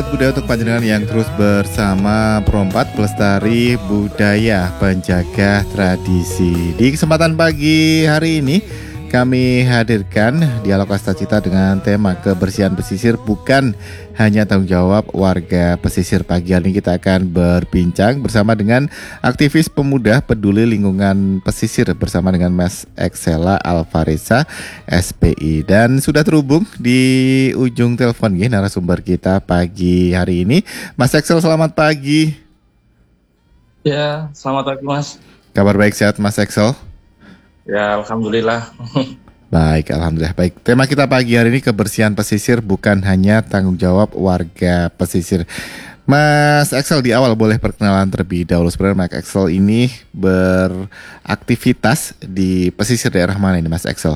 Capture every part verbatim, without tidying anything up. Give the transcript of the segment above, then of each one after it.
Sahabat budaya untuk panjenengan yang terus bersama Perompat Pelestari Budaya Penjaga Tradisi. Di kesempatan pagi hari ini kami hadirkan dialog Astacita dengan tema kebersihan pesisir bukan hanya tanggung jawab warga pesisir. Pagi hari ini kita akan berbincang bersama dengan aktivis pemuda peduli lingkungan pesisir bersama dengan Mas Excella Alvareza S P I. Dan sudah terhubung di ujung telepon ya narasumber kita pagi hari ini. Mas Excel, selamat pagi. Ya, selamat pagi Mas. Kabar baik, sehat Mas Excel? Ya, alhamdulillah. Baik, alhamdulillah. Baik, tema kita pagi hari ini kebersihan pesisir bukan hanya tanggung jawab warga pesisir. Mas Excel, di awal boleh perkenalan terlebih dahulu. Sebenarnya Mas Excel ini beraktivitas di pesisir daerah mana ini, Mas Excel?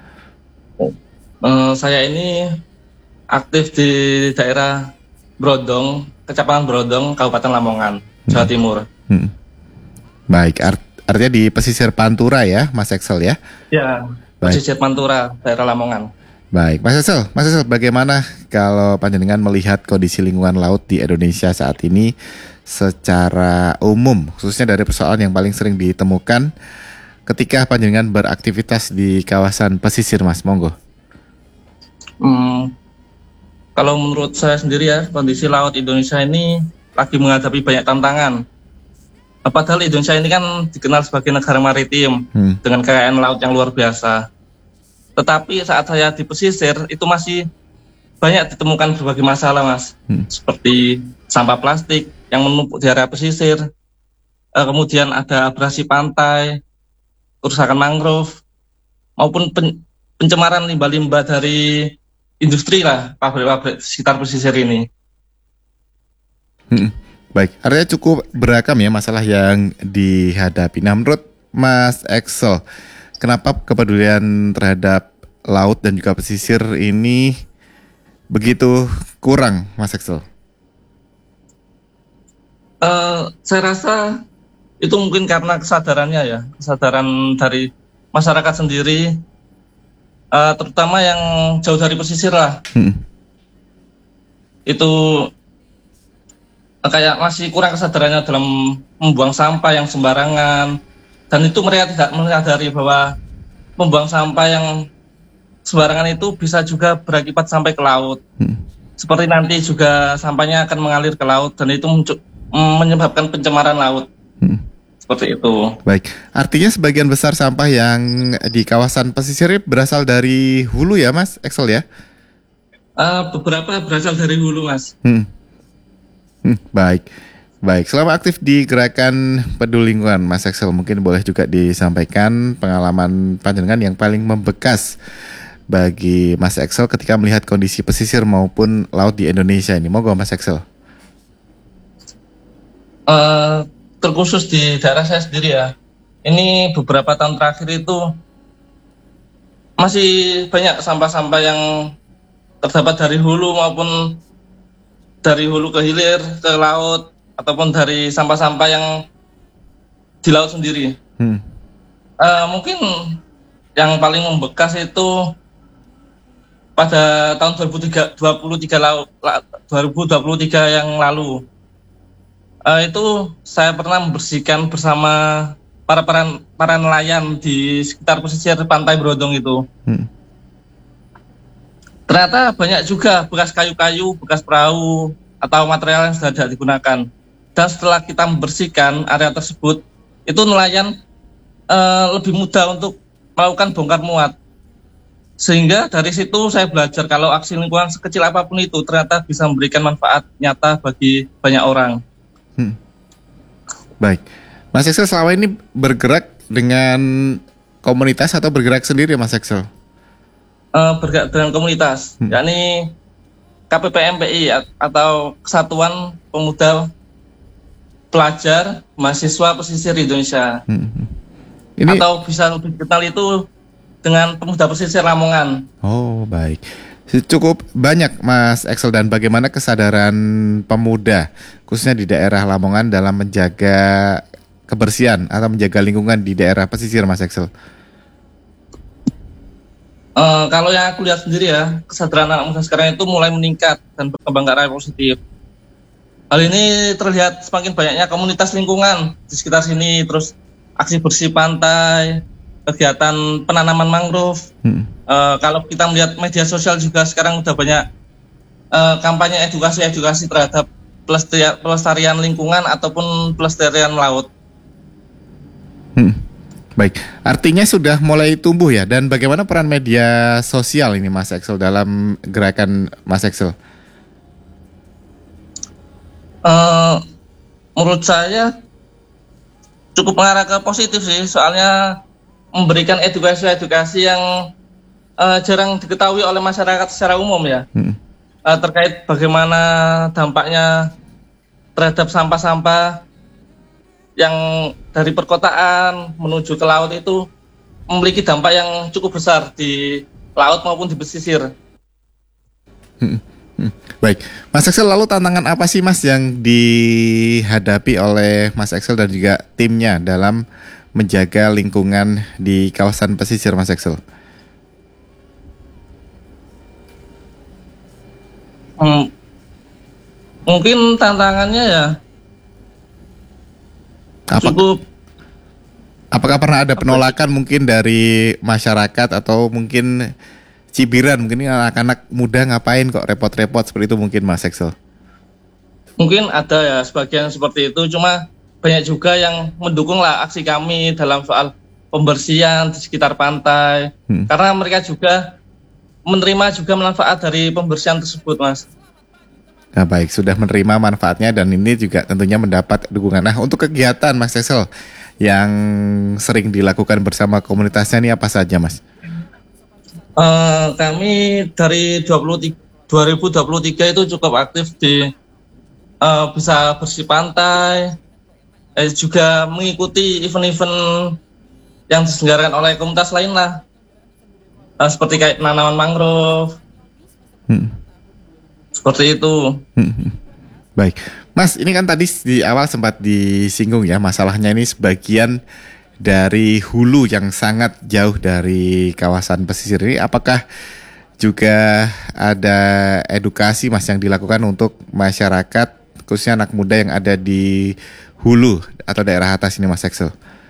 Uh, saya ini aktif di daerah Brodong, Kecamatan Brodong, Kabupaten Lamongan, Jawa hmm. Timur. Hmm. Baik, art Artinya di pesisir Pantura ya, Mas Excel ya? Ya, baik. Pesisir Pantura, daerah Lamongan. Baik, Mas Excel, Mas Excel, bagaimana kalau panjenengan melihat kondisi lingkungan laut di Indonesia saat ini secara umum, khususnya dari persoalan yang paling sering ditemukan ketika panjenengan beraktivitas di kawasan pesisir, Mas? Monggo. Hmm, kalau menurut saya sendiri ya, kondisi laut Indonesia ini lagi menghadapi banyak tantangan. Padahal Indonesia ini kan dikenal sebagai negara maritim hmm. dengan kekayaan laut yang luar biasa. Tetapi saat saya di pesisir itu masih banyak ditemukan berbagai masalah, Mas. Hmm. Seperti sampah plastik yang menumpuk di area pesisir, uh, kemudian ada abrasi pantai, kerusakan mangrove, maupun pen- pencemaran limbah-limbah dari industri lah, pabrik-pabrik sekitar pesisir ini. Hmm. Baik, artinya cukup beragam ya masalah yang dihadapi. Nah, menurut Mas Excel, kenapa kepedulian terhadap laut dan juga pesisir ini begitu kurang, Mas Excel? Uh, saya rasa itu mungkin karena kesadarannya ya, kesadaran dari masyarakat sendiri, uh, terutama yang jauh dari pesisir lah. Hmm. Itu kayak masih kurang kesadarannya dalam membuang sampah yang sembarangan, dan itu mereka tidak menyadari bahwa membuang sampah yang sembarangan itu bisa juga berakibat sampai ke laut. Hmm. Seperti nanti juga sampahnya akan mengalir ke laut dan itu mencu- menyebabkan pencemaran laut. Hmm. Seperti itu. Baik, artinya sebagian besar sampah yang di kawasan pesisir berasal dari hulu ya, Mas Excel ya? Uh, beberapa berasal dari hulu, Mas. Hmm. Hmm, baik, baik. Selama aktif di gerakan peduli lingkungan, Mas Excel, mungkin boleh juga disampaikan pengalaman panjenengan yang paling membekas bagi Mas Excel ketika melihat kondisi pesisir maupun laut di Indonesia ini. Monggo, Mas Excel. Uh, terkhusus di daerah saya sendiri ya. Ini beberapa tahun terakhir itu masih banyak sampah-sampah yang terdapat dari hulu maupun dari hulu ke hilir, ke laut, ataupun dari sampah-sampah yang di laut sendiri. Hmm. Uh, mungkin yang paling membekas itu pada tahun dua ribu dua puluh tiga, dua ribu dua puluh tiga yang lalu. Uh, itu saya pernah membersihkan bersama para, para, para nelayan di sekitar pesisir pantai Brodong itu. Hmm. Ternyata banyak juga bekas kayu-kayu, bekas perahu, atau material yang sudah tidak digunakan. Dan setelah kita membersihkan area tersebut, itu nelayan uh, lebih mudah untuk melakukan bongkar muat. Sehingga dari situ saya belajar kalau aksi lingkungan sekecil apapun itu ternyata bisa memberikan manfaat nyata bagi banyak orang. Hmm. Baik, Mas Excel selama ini bergerak dengan komunitas atau bergerak sendiri, Mas Excel? Uh, bergerak dengan komunitas, hmm. yakni K P P M P I atau Kesatuan Pemuda Pelajar Mahasiswa Pesisir Indonesia. Hmm. Ini... Atau bisa lebih dikenal itu dengan Pemuda Pesisir Lamongan. Oh, baik. Cukup banyak, Mas Excel, dan bagaimana kesadaran pemuda khususnya di daerah Lamongan dalam menjaga kebersihan atau menjaga lingkungan di daerah pesisir, Mas Excel? Uh, kalau yang aku lihat sendiri ya, kesadaran anak muda sekarang itu mulai meningkat dan berkembang ke arah positif. Hal ini terlihat semakin banyaknya komunitas lingkungan di sekitar sini, terus aksi bersih pantai, kegiatan penanaman mangrove. Hmm. Uh, kalau kita melihat media sosial juga sekarang udah banyak uh, kampanye edukasi-edukasi terhadap pelestarian, pelestarian lingkungan ataupun pelestarian laut. Hmm. Baik, artinya sudah mulai tumbuh ya. Dan bagaimana peran media sosial ini Mas Excel dalam gerakan Mas Excel? Uh, menurut saya cukup mengarah ke positif sih, soalnya memberikan edukasi-edukasi yang uh, jarang diketahui oleh masyarakat secara umum ya. Hmm. Uh, terkait bagaimana dampaknya terhadap sampah-sampah yang dari perkotaan menuju ke laut itu memiliki dampak yang cukup besar di laut maupun di pesisir. Hmm, hmm. Baik, Mas Excel, lalu tantangan apa sih Mas yang dihadapi oleh Mas Excel dan juga timnya dalam menjaga lingkungan di kawasan pesisir, Mas Excel? Hmm, mungkin tantangannya ya Apa, cukup. Apakah pernah ada penolakan mungkin dari masyarakat atau mungkin cibiran, mungkin anak-anak muda ngapain kok repot-repot seperti itu mungkin Mas Excel? Mungkin ada ya sebagian seperti itu, cuma banyak juga yang mendukung lah aksi kami dalam soal pembersihan di sekitar pantai, hmm. karena mereka juga menerima juga manfaat dari pembersihan tersebut, Mas. Nah baik, sudah menerima manfaatnya dan ini juga tentunya mendapat dukungan. Nah untuk kegiatan Mas Excel yang sering dilakukan bersama komunitasnya ini apa saja Mas? Uh, kami dari dua ribu dua puluh tiga itu cukup aktif di uh, bisa bersih pantai, eh, juga mengikuti event-event yang diselenggarakan oleh komunitas lain lah, uh, seperti kayak penanaman mangrove. Hmm. Seperti itu. Hmm. Baik, Mas, ini kan tadi di awal sempat disinggung ya, masalahnya ini sebagian dari hulu yang sangat jauh dari kawasan pesisir ini. Apakah juga ada edukasi Mas yang dilakukan untuk masyarakat, khususnya anak muda yang ada di hulu atau daerah atas ini Mas Excel?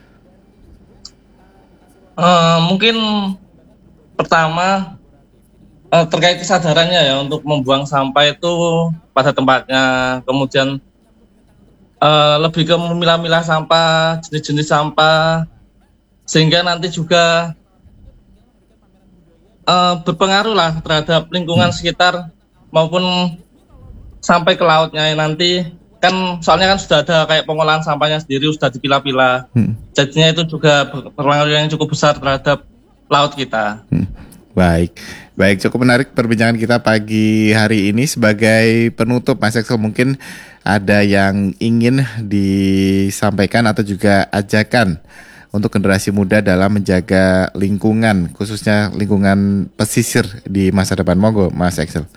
Uh, mungkin pertama Uh, terkait kesadarannya ya untuk membuang sampah itu pada tempatnya, kemudian uh, lebih ke memilah-milah sampah, jenis-jenis sampah, sehingga nanti juga uh, berpengaruh lah terhadap lingkungan sekitar maupun sampai ke lautnya nanti. Kan soalnya kan sudah ada kayak pengolahan sampahnya sendiri, sudah dipilah-pilah, hmm. jadinya itu juga berpengaruh yang cukup besar terhadap laut kita. Hmm. Baik, baik cukup menarik perbincangan kita pagi hari ini. Sebagai penutup Mas Excel, mungkin ada yang ingin disampaikan atau juga ajakan untuk generasi muda dalam menjaga lingkungan, khususnya lingkungan pesisir di masa depan. Monggo Mas Excel.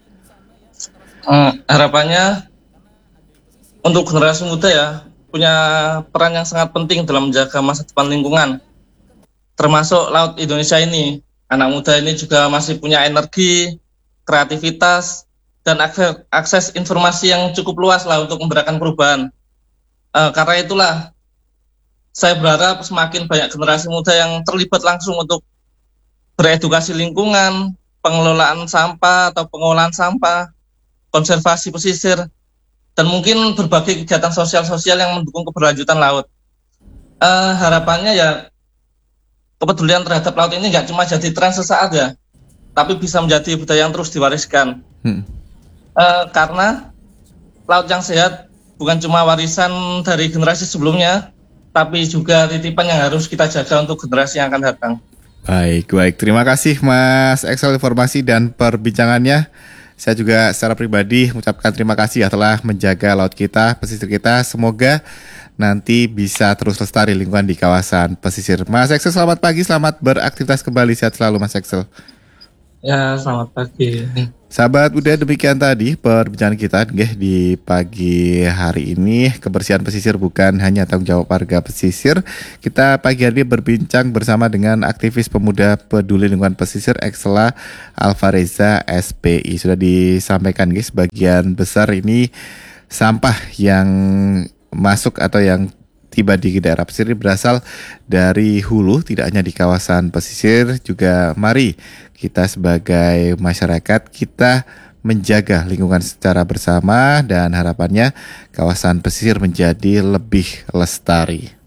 Hmm, harapannya untuk generasi muda ya punya peran yang sangat penting dalam menjaga masa depan lingkungan, termasuk laut Indonesia ini. Anak muda ini juga masih punya energi, kreativitas, dan akses, akses informasi yang cukup luas lah untuk memberikan perubahan. Uh, karena itulah, saya berharap semakin banyak generasi muda yang terlibat langsung untuk beredukasi lingkungan, pengelolaan sampah atau pengolahan sampah, konservasi pesisir, dan mungkin berbagai kegiatan sosial-sosial yang mendukung keberlanjutan laut. Uh, harapannya ya, kepedulian terhadap laut ini nggak cuma jadi tren sesaat ya, tapi bisa menjadi budaya yang terus diwariskan. Hmm. Uh, karena laut yang sehat bukan cuma warisan dari generasi sebelumnya, tapi juga titipan yang harus kita jaga untuk generasi yang akan datang. Baik, baik. Terima kasih Mas Excel informasi dan perbincangannya. Saya juga secara pribadi mengucapkan terima kasih ya telah menjaga laut kita, pesisir kita. Semoga nanti bisa terus lestari lingkungan di kawasan pesisir. Mas Excel, selamat pagi, selamat beraktivitas kembali, sehat selalu Mas Excel. Ya, selamat pagi. Sahabat Budaya, demikian tadi perbincangan kita nggih di pagi hari ini. Kebersihan pesisir bukan hanya tanggung jawab warga pesisir. Kita pagi hari ini berbincang bersama dengan aktivis pemuda peduli lingkungan pesisir Excella Alvareza S P I. Sudah disampaikan guys, sebagian besar ini sampah yang masuk atau yang tiba di daerah pesisir berasal dari hulu, tidak hanya di kawasan pesisir, juga mari kita sebagai masyarakat kita menjaga lingkungan secara bersama dan harapannya kawasan pesisir menjadi lebih lestari.